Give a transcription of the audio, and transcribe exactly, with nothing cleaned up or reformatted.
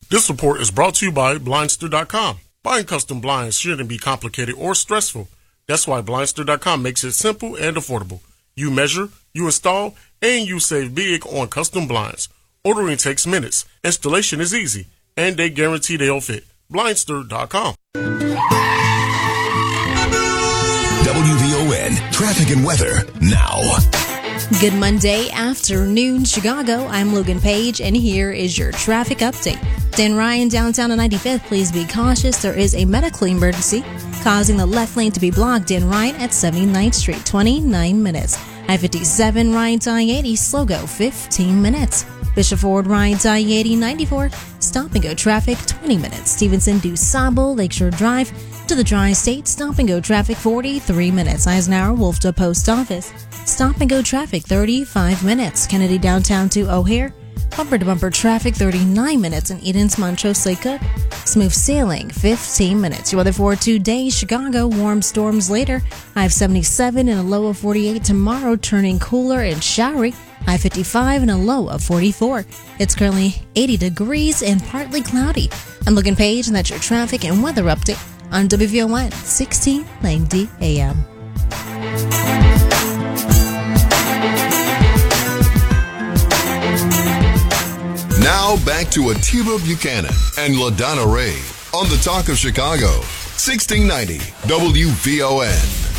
This report is brought to you by Blindster dot com. Buying custom blinds shouldn't be complicated or stressful. That's why Blindster dot com makes it simple and affordable. You measure, you install, and you save big on custom blinds. Ordering takes minutes, installation is easy, and they guarantee they'll fit. Blindster dot com. W V O N Traffic and Weather now. Good Monday afternoon, Chicago. I'm Logan Page, and here is your traffic update. Dan Ryan, downtown on ninety-fifth, please be cautious. There is a medical emergency causing the left lane to be blocked. Dan Ryan at seventy-ninth Street, twenty-nine minutes. I fifty-seven, Ryan to I eighty, slow go, fifteen minutes. Bishop Ford, Ryan to I eighty, ninety-four, stop and go traffic, twenty minutes. Stevenson to Sabo, Lakeshore Drive to the Tri-State, stop and go traffic, forty-three minutes. Eisenhower, Wolf to Post Office, stop and go traffic, thirty-five minutes. Kennedy downtown to O'Hare, bumper to bumper traffic, thirty-nine minutes. And Eden's, Montrose, Lake Cook, smooth sailing, fifteen minutes. Your weather for today, Chicago, warm storms later. I seventy-seven and a low of forty-eight. Tomorrow, turning cooler and showery. I fifty-five and a low of forty-four. It's currently eighty degrees and partly cloudy. I'm Logan Page, and that's your traffic and weather update on W V O N sixteen ninety A M. Now back to Atiba Buchanan and LaDonna Ray on the Talk of Chicago, sixteen ninety W V O N.